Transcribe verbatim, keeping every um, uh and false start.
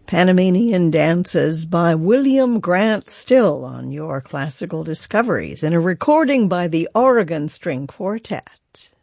Panamanian Dances by William Grant Still on your Classical Discoveries, and a recording by the Oregon String Quartet.